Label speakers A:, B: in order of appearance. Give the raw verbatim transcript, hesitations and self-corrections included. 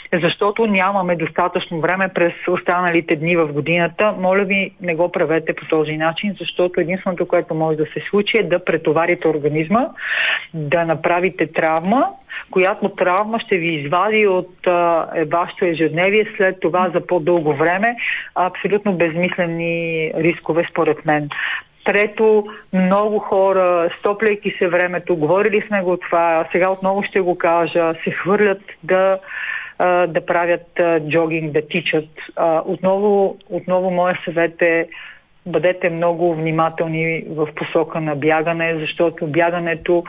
A: защото нямаме достатъчно време през останалите дни в годината. Моля ви, не го правете по този начин, защото единственото, което може да се случи е да претоварите организма, да направите травма, която травма ще ви извади от а, вашето ежедневие след това за по-дълго време. Абсолютно безмислени рискове според мен. Трето, много хора, стопляйки се времето, говорили сме го това, сега отново ще го кажа, се хвърлят да, да правят джогинг, да тичат. Отново, отново моя съвет е: бъдете много внимателни в посока на бягане, защото бягането